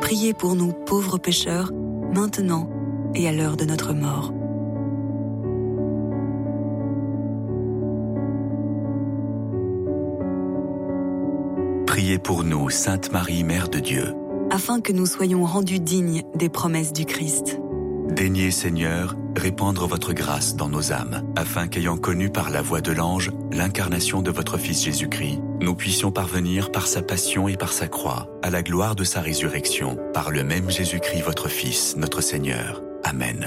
priez pour nous pauvres pécheurs, maintenant et à l'heure de notre mort. Priez pour nous, Sainte Marie, Mère de Dieu, afin que nous soyons rendus dignes des promesses du Christ. Daignez, Seigneur, répandre votre grâce dans nos âmes, afin qu'ayant connu par la voix de l'ange l'incarnation de votre Fils Jésus-Christ, nous puissions parvenir par sa passion et par sa croix à la gloire de sa résurrection, par le même Jésus-Christ votre Fils, notre Seigneur. Amen.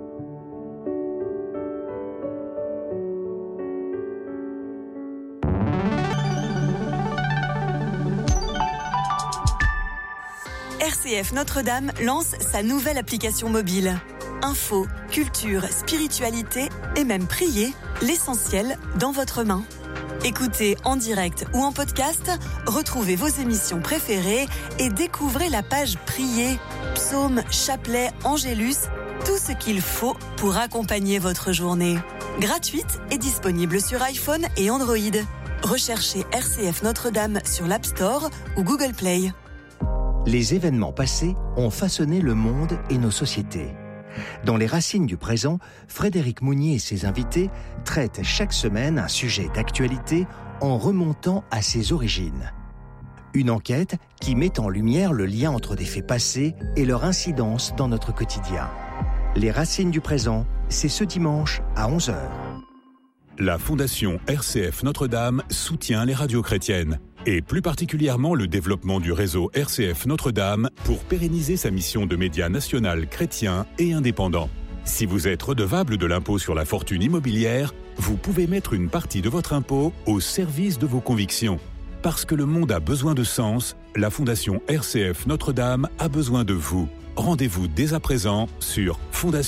RCF Notre-Dame lance sa nouvelle application mobile. Info, culture, spiritualité et même prier, l'essentiel dans votre main. Écoutez en direct ou en podcast, retrouvez vos émissions préférées et découvrez la page Prier, psaumes, chapelets, angélus, tout ce qu'il faut pour accompagner votre journée. Gratuite et disponible sur iPhone et Android. Recherchez RCF Notre-Dame sur l'App Store ou Google Play. Les événements passés ont façonné le monde et nos sociétés. Dans Les Racines du présent, Frédéric Mounier et ses invités traitent chaque semaine un sujet d'actualité en remontant à ses origines. Une enquête qui met en lumière le lien entre des faits passés et leur incidence dans notre quotidien. Les Racines du présent, c'est ce dimanche à 11h. La Fondation RCF Notre-Dame soutient les radios chrétiennes, et plus particulièrement le développement du réseau RCF Notre-Dame pour pérenniser sa mission de média national chrétien et indépendant. Si vous êtes redevable de l'impôt sur la fortune immobilière, vous pouvez mettre une partie de votre impôt au service de vos convictions. Parce que le monde a besoin de sens, la Fondation RCF Notre-Dame a besoin de vous. Rendez-vous dès à présent sur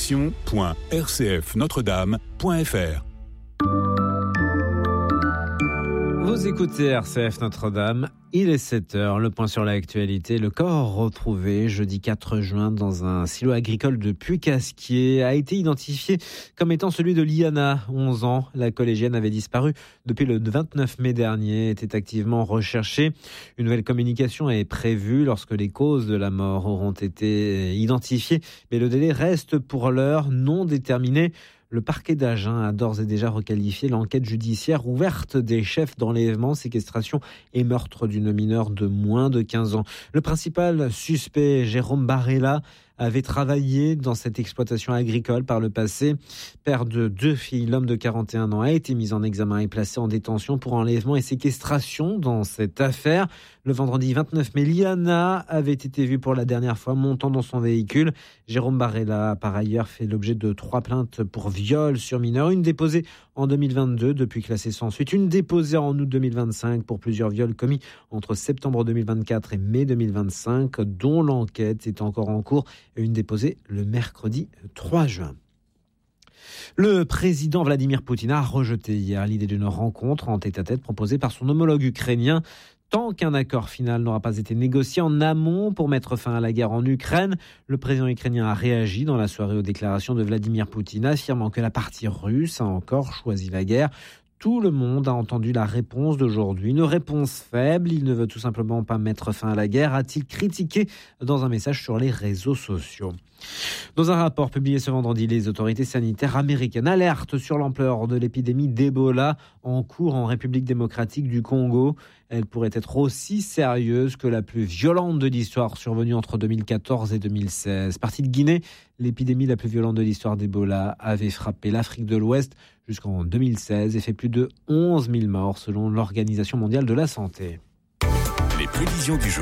fondation.rcfnotredame.fr. Vous écoutez RCF Notre-Dame, il est 7h, le point sur l'actualité. Le corps retrouvé jeudi 4 juin dans un silo agricole de Puy-Casquier a été identifié comme étant celui de Liana, 11 ans. La collégienne avait disparu depuis le 29 mai dernier, était activement recherchée. Une nouvelle communication est prévue lorsque les causes de la mort auront été identifiées, mais le délai reste pour l'heure non déterminé. Le parquet d'Agen a d'ores et déjà requalifié l'enquête judiciaire ouverte des chefs d'enlèvement, séquestration et meurtre d'une mineure de moins de 15 ans. Le principal suspect, Jérôme Barella, avait travaillé dans cette exploitation agricole par le passé. Père de 2 filles, l'homme de 41 ans a été mis en examen et placé en détention pour enlèvement et séquestration dans cette affaire. Le vendredi 29 mai, Liana avait été vue pour la dernière fois montant dans son véhicule. Jérôme Barella a par ailleurs fait l'objet de 3 plaintes pour viol sur mineur, une déposée en 2022, depuis classée sans suite, une déposée en août 2025 pour plusieurs viols commis entre septembre 2024 et mai 2025, dont l'enquête est encore en cours, et une déposée le mercredi 3 juin. Le président Vladimir Poutine a rejeté hier l'idée d'une rencontre en tête-à-tête proposée par son homologue ukrainien. Tant qu'un accord final n'aura pas été négocié en amont pour mettre fin à la guerre en Ukraine, le président ukrainien a réagi dans la soirée aux déclarations de Vladimir Poutine, affirmant que la partie russe a encore choisi la guerre. Tout le monde a entendu la réponse d'aujourd'hui, une réponse faible. Il ne veut tout simplement pas mettre fin à la guerre, a-t-il critiqué dans un message sur les réseaux sociaux. Dans un rapport publié ce vendredi, les autorités sanitaires américaines alertent sur l'ampleur de l'épidémie d'Ebola en cours en République démocratique du Congo. Elle pourrait être aussi sérieuse que la plus violente de l'histoire survenue entre 2014 et 2016. Partie de Guinée, l'épidémie la plus violente de l'histoire d'Ebola avait frappé l'Afrique de l'Ouest jusqu'en 2016 et fait plus de 11 000 morts selon l'Organisation mondiale de la santé. Les prévisions du jour.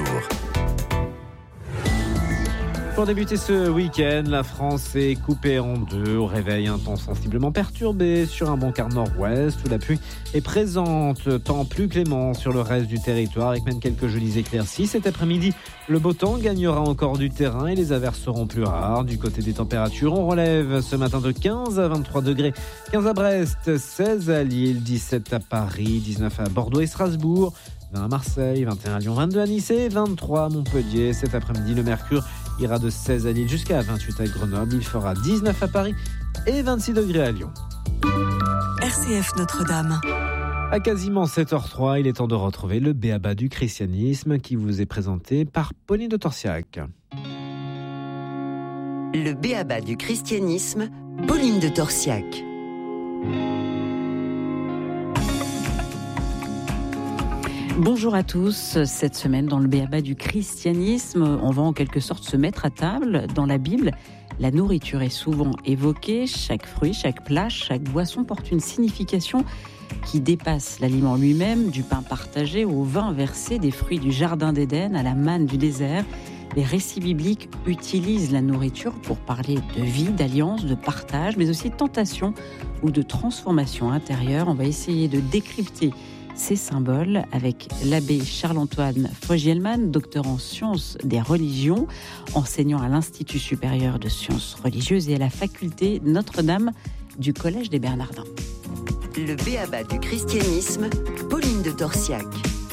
Pour débuter ce week-end, la France est coupée en deux. Au réveil, un temps sensiblement perturbé sur un bon quart nord-ouest où la pluie est présente. Temps plus clément sur le reste du territoire avec même quelques jolies éclaircies. Cet après-midi, le beau temps gagnera encore du terrain et les averses seront plus rares. Du côté des températures, on relève ce matin de 15 à 23 degrés. 15 à Brest, 16 à Lille, 17 à Paris, 19 à Bordeaux et Strasbourg, 20 à Marseille, 21 à Lyon, 22 à Nice et 23 à Montpellier. Cet après-midi, le mercure ira de 16 à Lille jusqu'à 28 à Grenoble. Il fera 19 à Paris et 26 degrés à Lyon. RCF Notre-Dame. À quasiment 7h03, il est temps de retrouver le B.A.B.A. du christianisme qui vous est présenté par Pauline de Torsiac. Le b.a.-ba du christianisme, Pauline de Torsiac. Bonjour à tous. Cette semaine, dans le b.a.-ba du christianisme, on va en quelque sorte se mettre à table. Dans la Bible, la nourriture est souvent évoquée. Chaque fruit, chaque plat, chaque boisson porte une signification qui dépasse l'aliment lui-même, du pain partagé au vin versé, des fruits du jardin d'Éden à la manne du désert. Les récits bibliques utilisent la nourriture pour parler de vie, d'alliance, de partage, mais aussi de tentation ou de transformation intérieure. On va essayer de décrypter ces symboles avec l'abbé Charles-Antoine Fogielman, docteur en sciences des religions, enseignant à l'Institut supérieur de sciences religieuses et à la faculté Notre-Dame du Collège des Bernardins. Le b.a.-ba du christianisme, Pauline de Torsiac.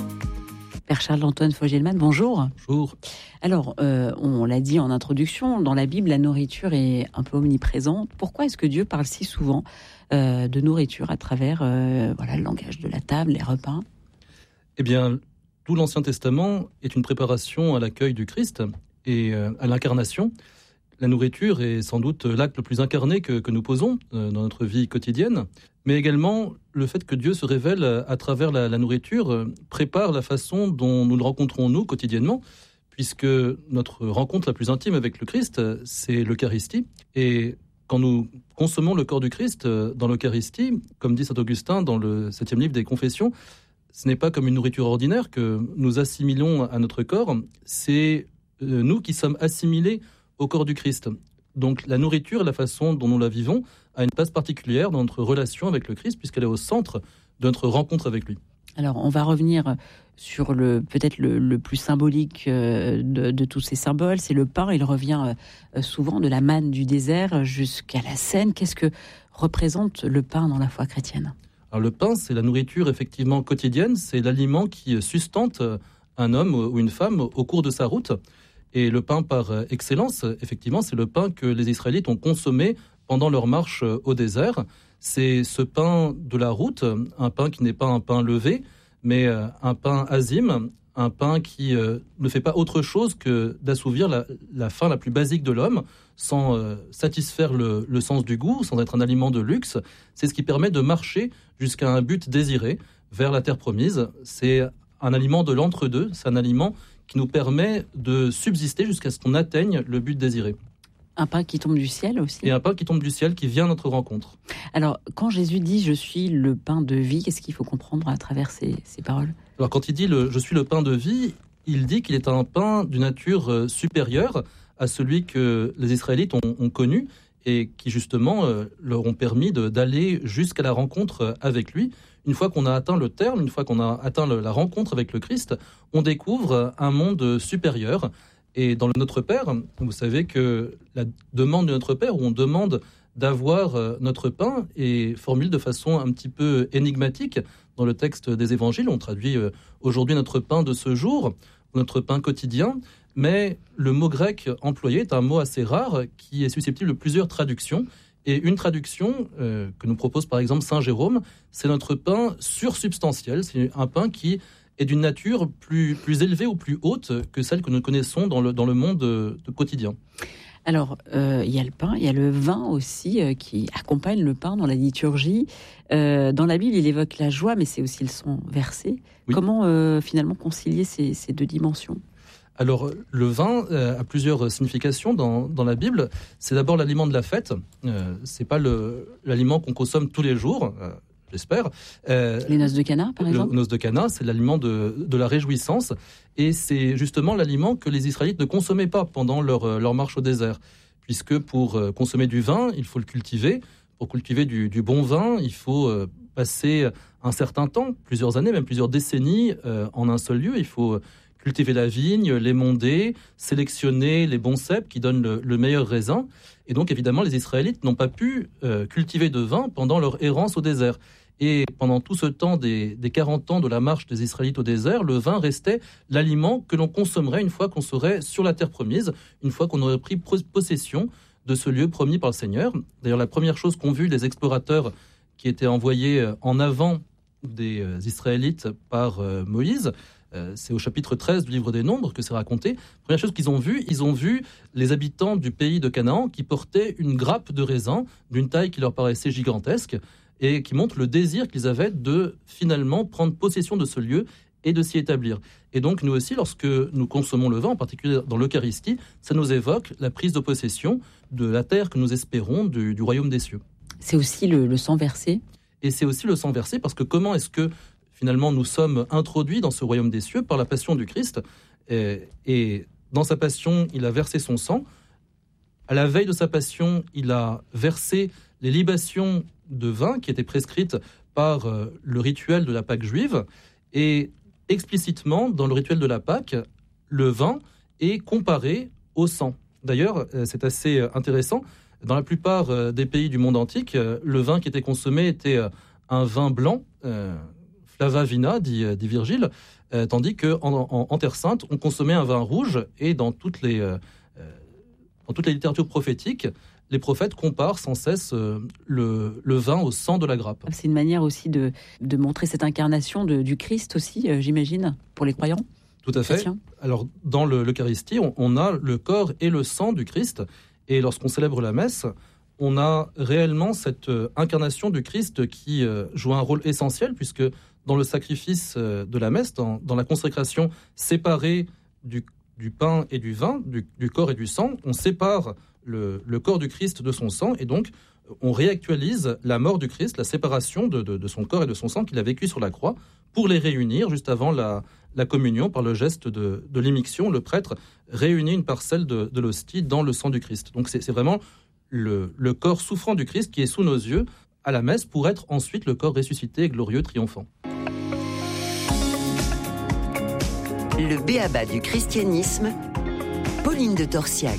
Père Charles-Antoine Fogielman, bonjour. Bonjour. Alors, on l'a dit en introduction, dans la Bible, la nourriture est un peu omniprésente. Pourquoi est-ce que Dieu parle si souvent de nourriture à travers le langage de la table, les repas ? Eh bien, tout l'Ancien Testament est une préparation à l'accueil du Christ et à l'incarnation. La nourriture est sans doute l'acte le plus incarné que nous posons dans notre vie quotidienne, mais également le fait que Dieu se révèle à travers la nourriture prépare la façon dont nous le rencontrons nous quotidiennement, puisque notre rencontre la plus intime avec le Christ, c'est l'Eucharistie. Et quand nous consommons le corps du Christ dans l'Eucharistie, comme dit saint Augustin dans le 7e livre des Confessions, ce n'est pas comme une nourriture ordinaire que nous assimilons à notre corps, c'est nous qui sommes assimilés au corps du Christ. Donc la nourriture, la façon dont nous la vivons, a une place particulière dans notre relation avec le Christ, puisqu'elle est au centre de notre rencontre avec lui. Alors, on va revenir sur peut-être le plus symbolique de tous ces symboles, c'est le pain. Il revient souvent de la manne du désert jusqu'à la Seine. Qu'est-ce que représente le pain dans la foi chrétienne ? Alors, le pain, c'est la nourriture effectivement quotidienne, c'est l'aliment qui sustente un homme ou une femme au cours de sa route. Et le pain par excellence, effectivement, c'est le pain que les Israélites ont consommé pendant leur marche au désert. C'est ce pain de la route, un pain qui n'est pas un pain levé, mais un pain azime, un pain qui ne fait pas autre chose que d'assouvir la faim la plus basique de l'homme, sans satisfaire le sens du goût, sans être un aliment de luxe. C'est ce qui permet de marcher jusqu'à un but désiré, vers la terre promise. C'est un aliment de l'entre-deux, c'est un aliment qui nous permet de subsister jusqu'à ce qu'on atteigne le but désiré. Un pain qui tombe du ciel aussi. Et un pain qui tombe du ciel, qui vient à notre rencontre. Alors, quand Jésus dit « je suis le pain de vie », qu'est-ce qu'il faut comprendre à travers ces paroles ? Alors, quand il dit « je suis le pain de vie », il dit qu'il est un pain d'une nature supérieure à celui que les Israélites ont connu et qui, justement, leur ont permis d'aller jusqu'à la rencontre avec lui. Une fois qu'on a atteint le terme, une fois qu'on a atteint la rencontre avec le Christ, on découvre un monde supérieur. Et dans le Notre Père, vous savez que la demande de Notre Père, où on demande d'avoir notre pain, est formulée de façon un petit peu énigmatique dans le texte des Évangiles. On traduit aujourd'hui notre pain de ce jour, notre pain quotidien, mais le mot grec employé est un mot assez rare qui est susceptible de plusieurs traductions. Et une traduction que nous propose par exemple saint Jérôme, c'est notre pain sursubstantiel. C'est un pain qui est d'une nature plus élevée ou plus haute que celle que nous connaissons dans le monde quotidien. Alors, il y a le pain, il y a le vin aussi qui accompagne le pain dans la liturgie. Dans la Bible, il évoque la joie, mais c'est aussi le sang versé. Oui. Comment finalement concilier ces deux dimensions ? Alors, le vin a plusieurs significations dans la Bible. C'est d'abord l'aliment de la fête. C'est pas l'aliment qu'on consomme tous les jours, j'espère. Les noces de Cana, par exemple. Les noces de Cana, c'est l'aliment de la réjouissance. Et c'est justement l'aliment que les Israélites ne consommaient pas pendant leur marche au désert. Puisque pour consommer du vin, il faut le cultiver. Pour cultiver du bon vin, il faut passer un certain temps, plusieurs années, même plusieurs décennies en un seul lieu. Il faut cultiver la vigne, l'émonder, sélectionner les bons cèpes qui donnent le meilleur raisin. Et donc, évidemment, les Israélites n'ont pas pu cultiver de vin pendant leur errance au désert. Et pendant tout ce temps des 40 ans de la marche des Israélites au désert, le vin restait l'aliment que l'on consommerait une fois qu'on serait sur la terre promise, une fois qu'on aurait pris possession de ce lieu promis par le Seigneur. D'ailleurs, la première chose qu'ont vu les explorateurs qui étaient envoyés en avant des Israélites par Moïse, C'est au chapitre 13 du livre des Nombres que c'est raconté. Première chose qu'ils ont vu les habitants du pays de Canaan qui portaient une grappe de raisin d'une taille qui leur paraissait gigantesque et qui montre le désir qu'ils avaient de finalement prendre possession de ce lieu et de s'y établir. Et donc nous aussi, lorsque nous consommons le vin, en particulier dans l'Eucharistie, ça nous évoque la prise de possession de la terre que nous espérons du royaume des cieux. C'est aussi le sang versé. Et c'est aussi le sang versé, parce que comment est-ce que finalement nous sommes introduits dans ce royaume des cieux par la passion du Christ, et dans sa passion, il a versé son sang. À la veille de sa passion, il a versé les libations de vin qui étaient prescrites par le rituel de la Pâque juive, et explicitement, dans le rituel de la Pâque, le vin est comparé au sang. D'ailleurs, c'est assez intéressant, dans la plupart des pays du monde antique, le vin qui était consommé était un vin blanc, flava vina, dit Virgile, tandis qu'en Terre Sainte, on consommait un vin rouge, et dans toutes les littératures prophétiques, les prophètes comparent sans cesse le vin au sang de la grappe. C'est une manière aussi de montrer cette incarnation du Christ aussi, j'imagine, pour les croyants. Tout à fait. Chrétiens. Alors, dans l'Eucharistie, on a le corps et le sang du Christ, et lorsqu'on célèbre la messe, on a réellement cette incarnation du Christ qui joue un rôle essentiel, puisque dans le sacrifice de la messe, dans la consécration séparée du pain et du vin, du corps et du sang, on sépare le corps du Christ de son sang, et donc on réactualise la mort du Christ, la séparation de son corps et de son sang qu'il a vécu sur la croix, pour les réunir juste avant la communion par le geste de l'immixtion. Le prêtre réunit une parcelle de l'hostie dans le sang du Christ. Donc c'est vraiment le corps souffrant du Christ qui est sous nos yeux à la messe, pour être ensuite le corps ressuscité, glorieux, triomphant. Le b.a.-ba du christianisme, Pauline de Torsiac.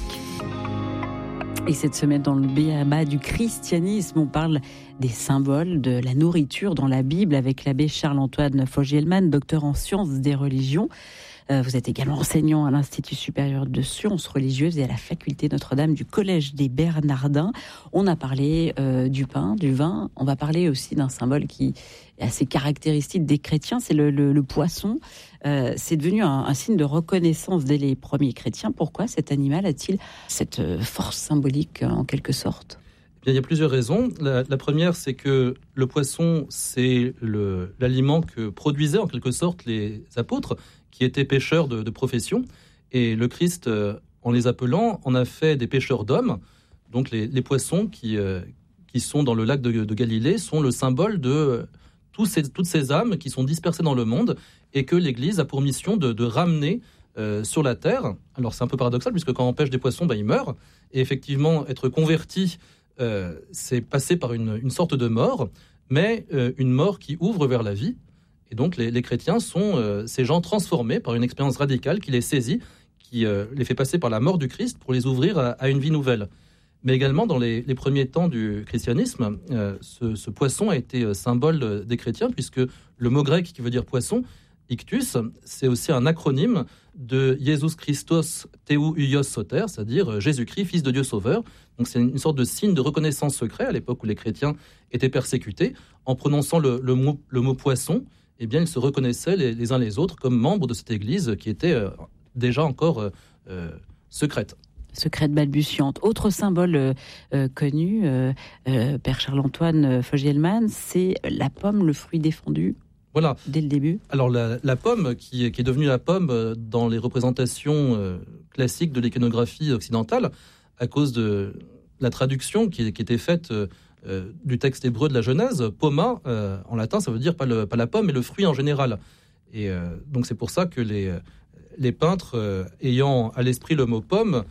Et cette semaine, dans le b.a.-ba du christianisme, on parle des symboles de la nourriture dans la Bible avec l'abbé Charles-Antoine Fogielman, docteur en sciences des religions. Vous êtes également enseignant à l'Institut supérieur de sciences religieuses et à la faculté Notre-Dame du Collège des Bernardins. On a parlé du pain, du vin. On va parler aussi d'un symbole qui est assez caractéristique des chrétiens, c'est le poisson. C'est devenu un signe de reconnaissance dès les premiers chrétiens. Pourquoi cet animal a-t-il cette force symbolique en quelque sorte ? Bien, il y a plusieurs raisons. La première, c'est que le poisson, c'est l'aliment que produisaient en quelque sorte les apôtres, qui étaient pêcheurs de profession. Et le Christ, en les appelant, en a fait des pêcheurs d'hommes. Donc les poissons qui sont dans le lac de Galilée sont le symbole de toutes ces âmes qui sont dispersées dans le monde, et que l'Église a pour mission de ramener sur la terre. Alors c'est un peu paradoxal, puisque quand on pêche des poissons, ils meurent. Et effectivement, être converti, c'est passer par une sorte de mort, mais une mort qui ouvre vers la vie. Et donc les chrétiens sont ces gens transformés par une expérience radicale qui les saisit, qui les fait passer par la mort du Christ pour les ouvrir à une vie nouvelle. Mais également, dans les premiers temps du christianisme, ce poisson a été symbole des chrétiens, puisque le mot grec qui veut dire poisson, ictus, c'est aussi un acronyme de Jesus Christos Theou Huios Soter, c'est-à-dire Jésus-Christ, Fils de Dieu Sauveur. Donc c'est une sorte de signe de reconnaissance secret à l'époque où les chrétiens étaient persécutés. En prononçant le mot poisson, eh bien, ils se reconnaissaient les uns les autres comme membres de cette église qui était déjà encore secrète. Secrète balbutiante. Autre symbole connu, Père Charles-Antoine Fogielman, c'est la pomme, le fruit défendu. Voilà. Dès le début. Alors la pomme, qui est devenue la pomme dans les représentations classiques de l'iconographie occidentale, à cause de la traduction qui était faite du texte hébreu de la Genèse, poma, en latin, ça veut dire pas la pomme, mais le fruit en général. Et donc c'est pour ça que les peintres, ayant à l'esprit le mot pomme,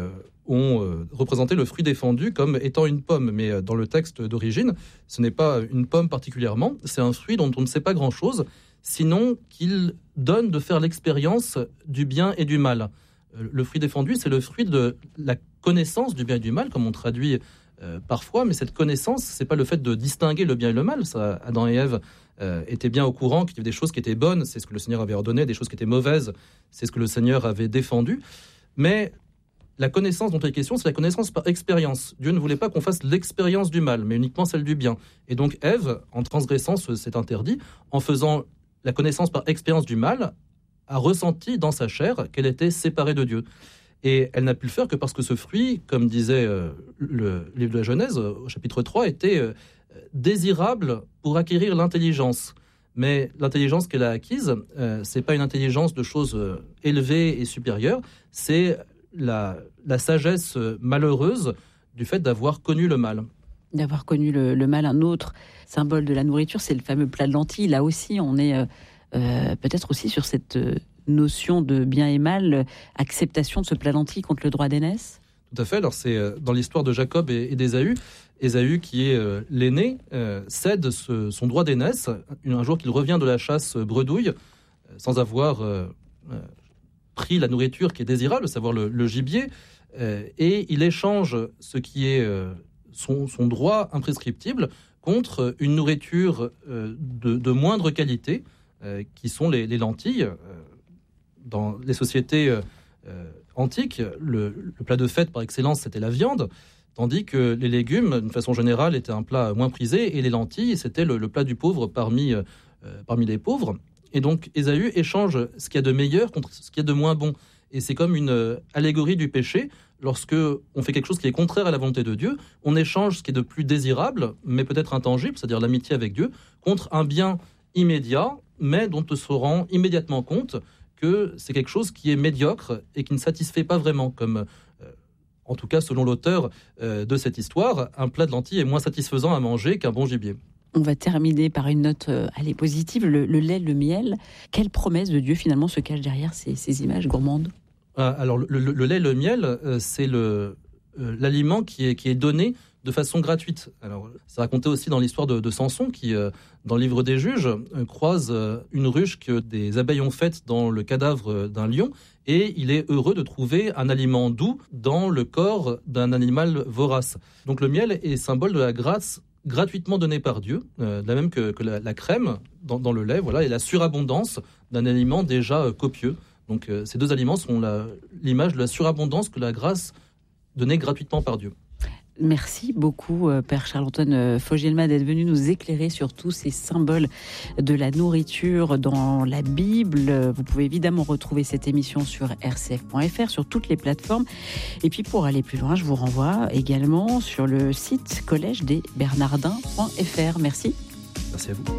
ont représenté le fruit défendu comme étant une pomme. Mais dans le texte d'origine, ce n'est pas une pomme particulièrement, c'est un fruit dont on ne sait pas grand-chose, sinon qu'il donne de faire l'expérience du bien et du mal. Le fruit défendu, c'est le fruit de la connaissance du bien et du mal, comme on traduit parfois, mais cette connaissance, c'est pas le fait de distinguer le bien et le mal. Ça, Adam et Ève étaient bien au courant qu'il y avait des choses qui étaient bonnes, c'est ce que le Seigneur avait ordonné, des choses qui étaient mauvaises, c'est ce que le Seigneur avait défendu. Mais la connaissance dont il est question, c'est la connaissance par expérience. Dieu ne voulait pas qu'on fasse l'expérience du mal, mais uniquement celle du bien. Et donc Ève, en transgressant cet interdit, en faisant la connaissance par expérience du mal, a ressenti dans sa chair qu'elle était séparée de Dieu. Et elle n'a pu le faire que parce que ce fruit, comme disait le livre de la Genèse, au chapitre 3, était désirable pour acquérir l'intelligence. Mais l'intelligence qu'elle a acquise, ce n'est pas une intelligence de choses élevées et supérieures, c'est la sagesse malheureuse du fait d'avoir connu le mal. D'avoir connu le mal. Un autre symbole de la nourriture, c'est le fameux plat de lentilles. Là aussi, on est peut-être aussi sur cette notion de bien et mal, acceptation de ce plat de lentilles contre le droit d'aînesse. Tout à fait. Alors c'est dans l'histoire de Jacob et d'Ésaü. Ésaü, qui est l'aîné, cède son droit d'aînesse un jour qu'il revient de la chasse bredouille, sans avoir pris la nourriture qui est désirable, à savoir le gibier, et il échange ce qui est son droit imprescriptible contre une nourriture de moindre qualité, qui sont les lentilles. Dans les sociétés antiques, le plat de fête par excellence, c'était la viande, tandis que les légumes, d'une façon générale, étaient un plat moins prisé, et les lentilles, c'était le plat du pauvre parmi les pauvres. Et donc, Ésaü échange ce qu'il y a de meilleur contre ce qu'il y a de moins bon. Et c'est comme une allégorie du péché. Lorsque on fait quelque chose qui est contraire à la volonté de Dieu, on échange ce qui est de plus désirable, mais peut-être intangible, c'est-à-dire l'amitié avec Dieu, contre un bien immédiat, mais dont on se rend immédiatement compte que c'est quelque chose qui est médiocre et qui ne satisfait pas vraiment, comme, en tout cas selon l'auteur de cette histoire, un plat de lentilles est moins satisfaisant à manger qu'un bon gibier. On va terminer par une note positive, le lait, le miel. Quelle promesse de Dieu finalement se cache derrière ces images gourmandes ? Alors le lait, le miel, c'est l'aliment qui est donné de façon gratuite. Alors, c'est raconté aussi dans l'histoire de Samson qui, dans le livre des Juges, croise une ruche que des abeilles ont faite dans le cadavre d'un lion, et il est heureux de trouver un aliment doux dans le corps d'un animal vorace. Donc le miel est symbole de la grâce gratuitement donnée par Dieu, de la même que la crème dans le lait, voilà, et la surabondance d'un aliment déjà copieux. Donc ces deux aliments sont l'image de la surabondance que la grâce donnée gratuitement par Dieu. Merci beaucoup, Père Charles-Antoine Fogielma, d'être venu nous éclairer sur tous ces symboles de la nourriture dans la Bible. Vous pouvez évidemment retrouver cette émission sur rcf.fr, sur toutes les plateformes. Et puis, pour aller plus loin, je vous renvoie également sur le site collège-des-bernardins.fr. Merci. Merci à vous.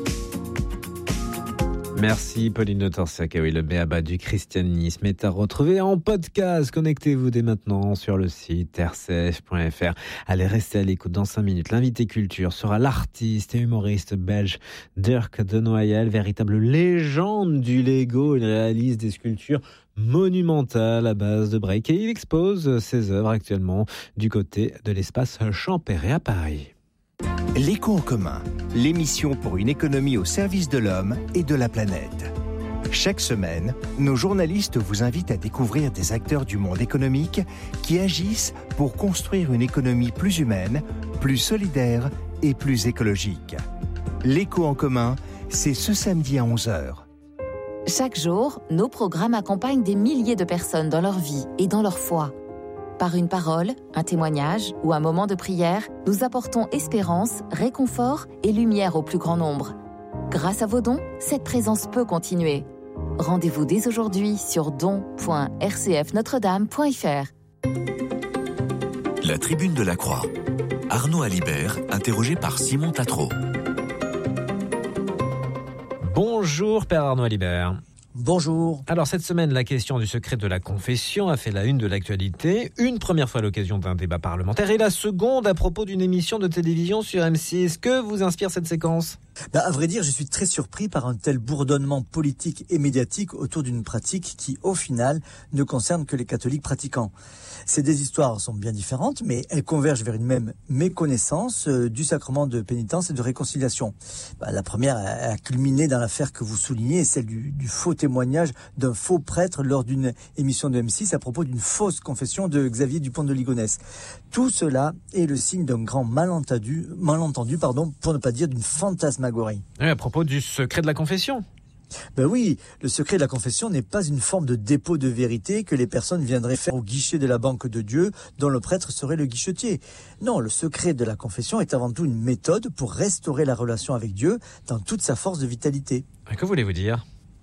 Merci Pauline de Torsiac. Oui, le B.A.B.A. du christianisme est à retrouver en podcast. Connectez-vous dès maintenant sur le site rcf.fr. Allez, restez à l'écoute. Dans 5 minutes, l'invité culture sera l'artiste et humoriste belge Dirk de Noyel, véritable légende du Lego. Il réalise des sculptures monumentales à base de break et il expose ses œuvres actuellement du côté de l'espace Champéret à Paris. L'écho en commun, l'émission pour une économie au service de l'homme et de la planète. Chaque semaine, nos journalistes vous invitent à découvrir des acteurs du monde économique qui agissent pour construire une économie plus humaine, plus solidaire et plus écologique. L'écho en commun, c'est ce samedi à 11h. Chaque jour, nos programmes accompagnent des milliers de personnes dans leur vie et dans leur foi. Par une parole, un témoignage ou un moment de prière, nous apportons espérance, réconfort et lumière au plus grand nombre. Grâce à vos dons, cette présence peut continuer. Rendez-vous dès aujourd'hui sur don.rcfnotredame.fr. La Tribune de la Croix. Arnaud Alibert, interrogé par Simon Tatreau. Bonjour Père Arnaud Alibert. Bonjour. Alors cette semaine, la question du secret de la confession a fait la une de l'actualité. Une première fois à l'occasion d'un débat parlementaire et la seconde à propos d'une émission de télévision sur M6. Que vous inspire cette séquence ? À vrai dire, je suis très surpris par un tel bourdonnement politique et médiatique autour d'une pratique qui, au final, ne concerne que les catholiques pratiquants. Ces deux histoires sont bien différentes, mais elles convergent vers une même méconnaissance du sacrement de pénitence et de réconciliation. La première a culminé dans l'affaire que vous soulignez, celle du faux témoignage d'un faux prêtre lors d'une émission de M6 à propos d'une fausse confession de Xavier Dupont de Ligonnès. Tout cela est le signe d'un grand malentendu, pour ne pas dire d'une fantasmagorie. Oui, à propos du secret de la confession. Oui, le secret de la confession n'est pas une forme de dépôt de vérité que les personnes viendraient faire au guichet de la banque de Dieu dont le prêtre serait le guichetier. Non, le secret de la confession est avant tout une méthode pour restaurer la relation avec Dieu dans toute sa force de vitalité. Que voulez-vous dire ?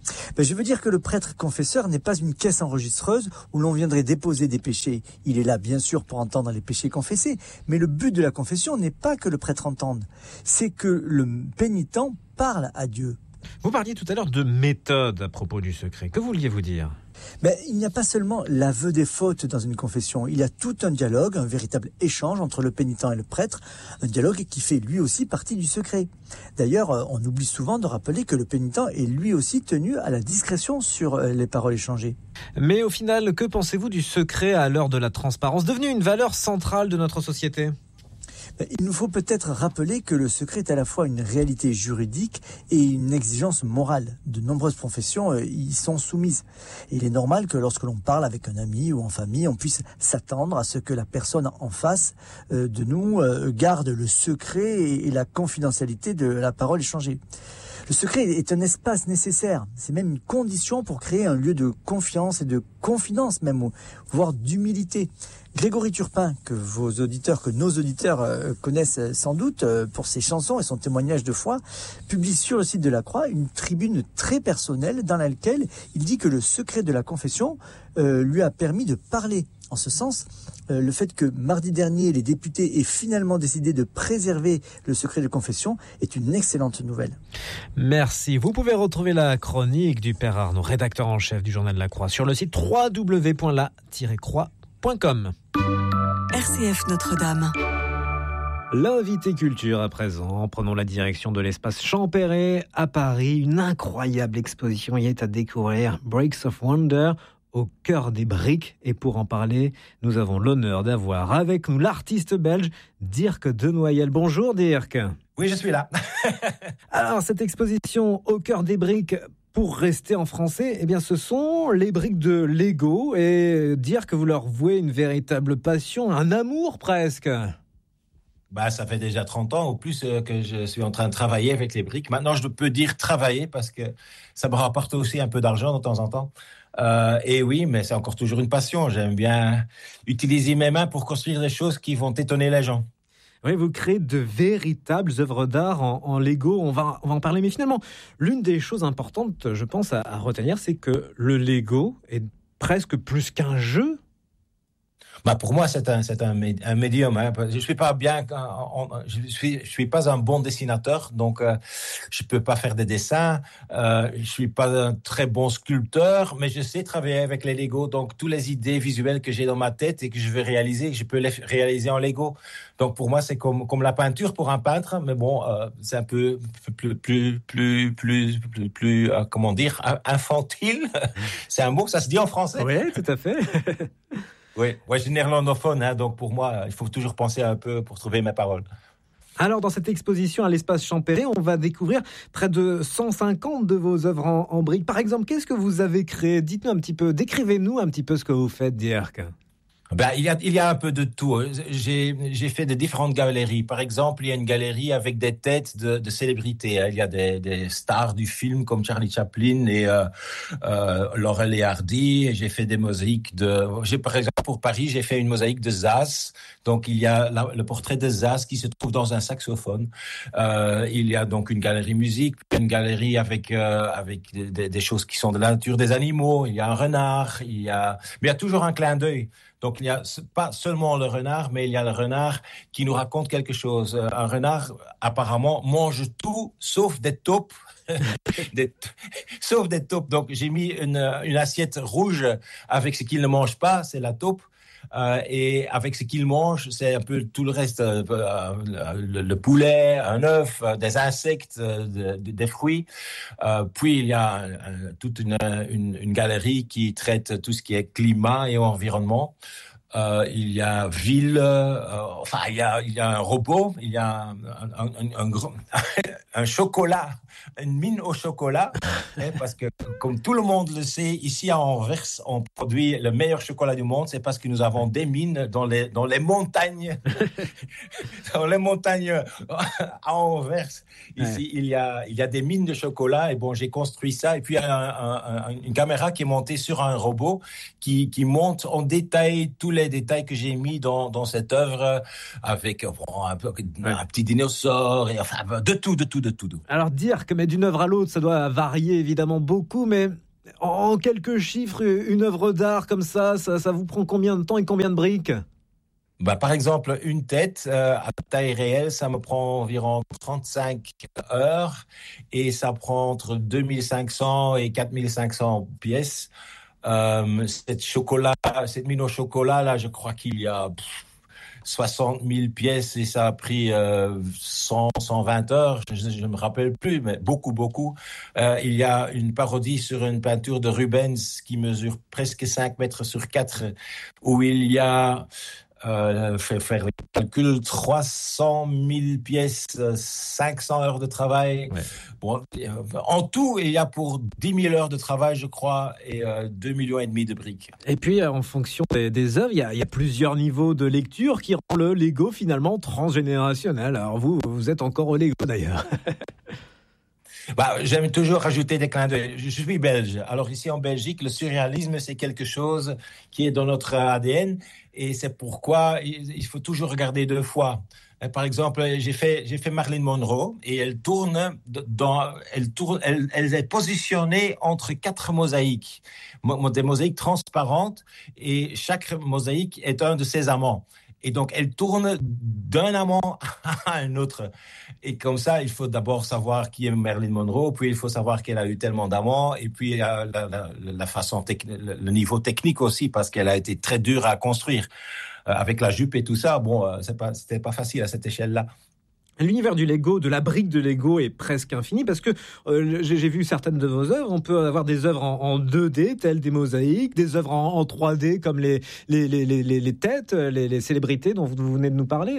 Je veux dire que le prêtre confesseur n'est pas une caisse enregistreuse où l'on viendrait déposer des péchés. Il est là, bien sûr, pour entendre les péchés confessés, mais le but de la confession n'est pas que le prêtre entende, c'est que le pénitent parle à Dieu. Vous parliez tout à l'heure de méthode à propos du secret. Que vouliez-vous dire ? Il n'y a pas seulement l'aveu des fautes dans une confession, il y a tout un dialogue, un véritable échange entre le pénitent et le prêtre, un dialogue qui fait lui aussi partie du secret. D'ailleurs, on oublie souvent de rappeler que le pénitent est lui aussi tenu à la discrétion sur les paroles échangées. Mais au final, que pensez-vous du secret à l'heure de la transparence, devenu une valeur centrale de notre société ? Il nous faut peut-être rappeler que le secret est à la fois une réalité juridique et une exigence morale. De nombreuses professions y sont soumises. Et il est normal que lorsque l'on parle avec un ami ou en famille, on puisse s'attendre à ce que la personne en face de nous garde le secret et la confidentialité de la parole échangée. Le secret est un espace nécessaire, c'est même une condition pour créer un lieu de confiance et de confidence même, voire d'humilité. Grégory Turpin, que nos auditeurs connaissent sans doute pour ses chansons et son témoignage de foi, publie sur le site de la Croix une tribune très personnelle dans laquelle il dit que le secret de la confession lui a permis de parler. En ce sens, le fait que mardi dernier, les députés aient finalement décidé de préserver le secret de confession est une excellente nouvelle. Merci. Vous pouvez retrouver la chronique du Père Arnaud, rédacteur en chef du Journal de la Croix, sur le site www.la-croix.com. RCF Notre-Dame. L'invité culture à présent. Prenons la direction de l'espace Champéret à Paris. Une incroyable exposition y est à découvrir. Bricks of Wonder au cœur des briques. Et pour en parler, nous avons l'honneur d'avoir avec nous l'artiste belge Dirk Denoyel. Bonjour Dirk. Oui, je suis là. Alors, cette exposition au cœur des briques, pour rester en français, eh bien, ce sont les briques de Lego. Et dire que vous leur vouez une véritable passion, un amour presque. Ça fait déjà 30 ans ou plus que je suis en train de travailler avec les briques. Maintenant, je peux dire travailler parce que ça me rapporte aussi un peu d'argent de temps en temps. Et oui, mais c'est encore toujours une passion. J'aime bien utiliser mes mains pour construire des choses qui vont étonner les gens. Oui, vous créez de véritables œuvres d'art en Lego. On va en parler. Mais finalement, l'une des choses importantes, je pense, à retenir, c'est que le Lego est presque plus qu'un jeu. Pour moi, c'est un médium. Je suis pas je suis pas un bon dessinateur, donc je peux pas faire des dessins. Je suis pas un très bon sculpteur, mais je sais travailler avec les Lego. Donc, toutes les idées visuelles que j'ai dans ma tête et que je veux réaliser, je peux les réaliser en Lego. Donc, pour moi, c'est comme la peinture pour un peintre, mais bon, c'est un peu plus comment dire, infantile. C'est un mot, ça se dit en français. Oui, tout à fait. Oui, je suis néerlandophone, donc pour moi, il faut toujours penser un peu pour trouver mes paroles. Alors, dans cette exposition à l'espace Champéret, on va découvrir près de 150 de vos œuvres en briques. Par exemple, qu'est-ce que vous avez créé ? Dites-nous un petit peu, décrivez-nous un petit peu ce que vous faites, Dirk. Il y a un peu de tout. J'ai fait de différentes galeries. Par exemple, il y a une galerie avec des têtes de célébrités. Il y a des stars du film comme Charlie Chaplin et Laurel et Hardy. J'ai fait des mosaïques par exemple, pour Paris, j'ai fait une mosaïque de Zaz. Donc, il y a le portrait de Zaz qui se trouve dans un saxophone. Il y a donc une galerie musique, une galerie avec des choses qui sont de la nature des animaux. Il y a un renard. Mais il y a toujours un clin d'œil. Donc, il n'y a pas seulement le renard, mais il y a le renard qui nous raconte quelque chose. Un renard, apparemment, mange tout sauf des taupes. Sauf des taupes. Donc, j'ai mis une assiette rouge avec ce qu'il ne mange pas, c'est la taupe. Et avec ce qu'il mange, c'est un peu tout le reste, le poulet, un œuf, des insectes, des fruits. Puis il y a toute une galerie qui traite tout ce qui est climat et environnement. Il y a ville, il y a un robot, il y a un chocolat, une mine au chocolat, parce que comme tout le monde le sait, ici à Anvers, on produit le meilleur chocolat du monde. C'est parce que nous avons des mines dans les montagnes, dans les montagnes à Anvers. Ici, il y a des mines de chocolat. Et bon, j'ai construit ça. Et puis il y a une caméra qui est montée sur un robot qui monte en détail tous les les détails que j'ai mis dans cette œuvre, avec un petit dinosaure, et enfin de tout. Alors dire que mais d'une œuvre à l'autre, ça doit varier évidemment beaucoup, mais en quelques chiffres, une œuvre d'art comme ça vous prend combien de temps et combien de briques ? Par exemple, une tête à taille réelle, ça me prend environ 35 heures et ça prend entre 2500 et 4500 pièces. Cette mine au chocolat, là, je crois qu'il y a 60 000 pièces et ça a pris 120 heures, je ne me rappelle plus, mais beaucoup. Il y a une parodie sur une peinture de Rubens qui mesure presque 5 mètres sur 4, où il y a... faire le calcul, 300 000 pièces, 500 heures de travail. Ouais. Bon, en tout, il y a pour 10 000 heures de travail, je crois, et 2,5 millions de briques. Et puis, en fonction des œuvres, il y a plusieurs niveaux de lecture qui rend le Lego finalement transgénérationnel. Alors vous êtes encore au Lego d'ailleurs. J'aime toujours rajouter des clins d'œil. Je suis belge. Alors ici en Belgique, le surréalisme, c'est quelque chose qui est dans notre ADN et c'est pourquoi il faut toujours regarder deux fois. Par exemple, j'ai fait Marilyn Monroe et elle est positionnée entre 4 mosaïques, des mosaïques transparentes, et chaque mosaïque est un de ses amants. Et donc, elle tourne d'un amant à un autre. Et comme ça, il faut d'abord savoir qui est Marilyn Monroe, puis il faut savoir qu'elle a eu tellement d'amants, et puis le niveau technique aussi, parce qu'elle a été très dure à construire. Avec la jupe et tout ça, c'était pas facile à cette échelle-là. L'univers du Lego, de la brique de Lego est presque infini parce que j'ai vu certaines de vos œuvres. On peut avoir des œuvres en 2D, telles des mosaïques, des œuvres en 3D comme les têtes, les célébrités dont vous venez de nous parler.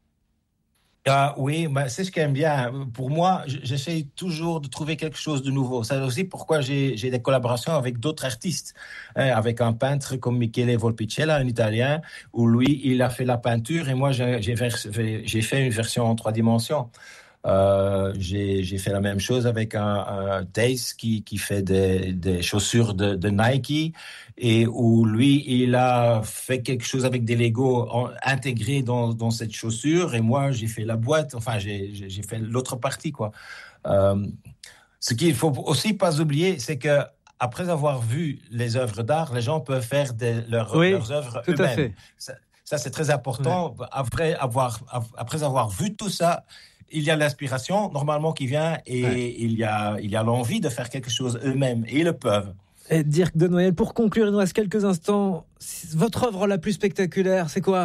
Oui, c'est ce que j'aime bien. Pour moi, j'essaie toujours de trouver quelque chose de nouveau. C'est aussi pourquoi j'ai des collaborations avec d'autres artistes, avec un peintre comme Michele Volpicella, un Italien, où lui, il a fait la peinture et moi, j'ai fait une version en 3 dimensions. J'ai fait la même chose avec un Taze qui fait des chaussures de Nike, et où lui, il a fait quelque chose avec des Lego intégrés dans cette chaussure, et moi, j'ai fait la boîte, enfin, j'ai fait l'autre partie, quoi. Ce qu'il faut aussi pas oublier, c'est que après avoir vu les œuvres d'art, les gens peuvent faire leurs œuvres eux-mêmes. À fait. Ça, c'est très important. Ouais. Après avoir vu tout ça, il y a l'inspiration normalement qui vient et il y a l'envie de faire quelque chose eux-mêmes et ils le peuvent. Et Dirk de Noël, pour conclure, il nous reste quelques instants. Votre œuvre la plus spectaculaire, c'est quoi ?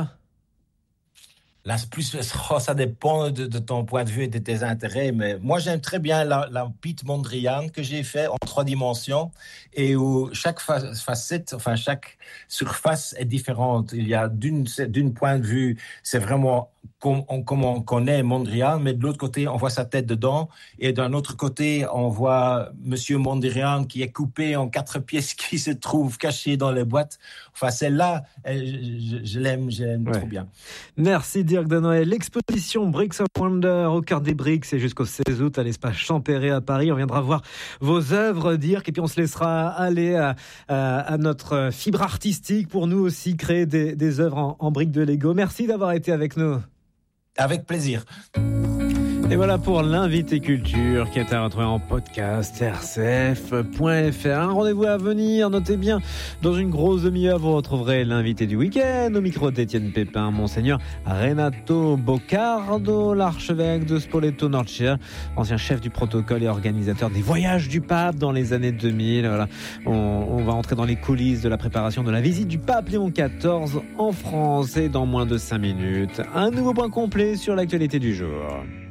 Ça dépend de ton point de vue et de tes intérêts, mais moi j'aime très bien la Piet Mondrian que j'ai fait en 3 dimensions et où chaque facette, enfin chaque surface est différente. Il y a d'une point de vue, c'est vraiment comme on connaît Mondrian, mais de l'autre côté, on voit sa tête dedans, et d'un autre côté, on voit Monsieur Mondrian qui est coupé en 4 pièces qui se trouvent cachées dans les boîtes. Enfin, celle-là, je l'aime trop bien. Merci Dirk de Noël. L'exposition Bricks of Wonder au cœur des briques, c'est jusqu'au 16 août à l'espace Champéret à Paris. On viendra voir vos œuvres, Dirk, et puis on se laissera aller à notre fibre artistique pour nous aussi créer des œuvres en briques de Lego. Merci d'avoir été avec nous. Avec plaisir. Et voilà pour l'invité culture qui est à retrouver en podcast rcf.fr. Un rendez-vous à venir, notez bien, dans une grosse demi-heure, vous retrouverez l'invité du week-end au micro d'Étienne Pépin, Monseigneur Renato Boccardo, l'archevêque de Spoleto Norcia, ancien chef du protocole et organisateur des voyages du pape dans les années 2000. Voilà. On va entrer dans les coulisses de la préparation de la visite du pape Léon XIV en France, et dans moins de 5 minutes, un nouveau point complet sur l'actualité du jour.